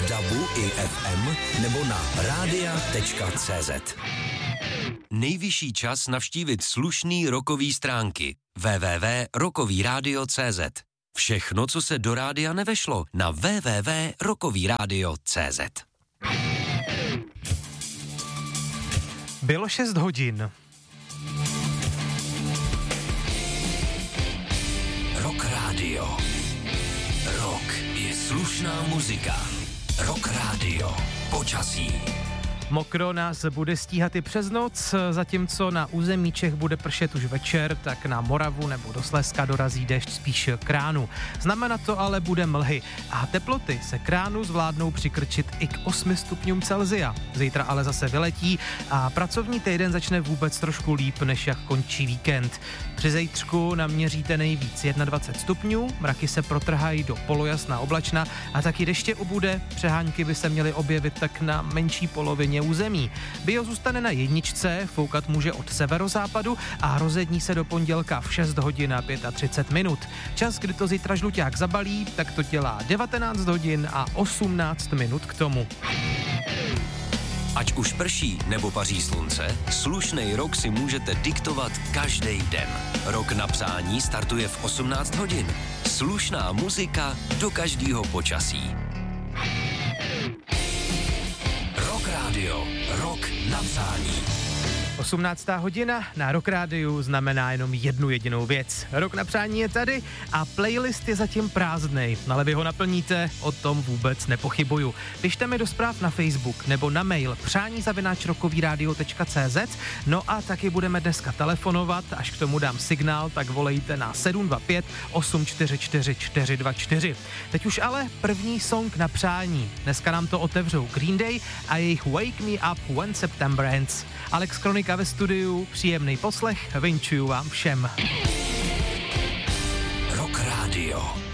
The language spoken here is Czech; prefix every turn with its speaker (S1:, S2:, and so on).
S1: DABu i FM nebo na radia.cz. Nejvyšší čas navštívit slušný rockový stránky www.rockovyradio.cz. Všechno, co se do rádia nevešlo, na www.rockovyradio.cz.
S2: Bylo 6 hodin.
S1: Rock Radio. Rock je slušná muzika. Rock Radio. Počasí.
S2: Mokro nás bude stíhat i přes noc, zatímco na území Čech bude pršet už večer, tak na Moravu nebo do Slezska dorazí déšť spíš k ránu. Znamenat to ale bude mlhy a teploty se k ránu zvládnou přikrčit i k 8 stupňům Celsia. Zítra ale zase vyletí a pracovní týden začne vůbec trošku líp, než jak končí víkend. Při zítřku naměříte nejvíc 21 stupňů, mraky se protrhají do polojasná oblačna a taky deště ubude, přehánky by se měly objevit tak na menší polovině území. Bio zůstane na 1, foukat může od severozápadu a rozední se do pondělka v 6 hodin a 35 minut. Čas, kdy to zítra žluťák zabalí, tak to dělá 19 hodin a 18 minut k tomu.
S1: Ať už prší nebo paří slunce, slušnej rok si můžete diktovat každý den. Rok na přání startuje v 18 hodin. Slušná muzika do každého počasí. Rock Radio. Rock na přání.
S2: 18. hodina na Rock Rádiu znamená jenom jednu jedinou věc. Rok na přání je tady a playlist je zatím prázdnej, ale vy ho naplníte, o tom vůbec nepochybuju. Pište mi do zpráv na Facebook nebo na mail přání@rockovyradio.cz. No a taky budeme dneska telefonovat, až k tomu dám signál, tak volejte na 725 844 424. Teď už ale první song na přání. Dneska nám to otevřou Green Day a jejich Wake Me Up When September Ends. Alex Kronika ve studiu, příjemný poslech, vinčuju vám všem.
S1: Rock Radio.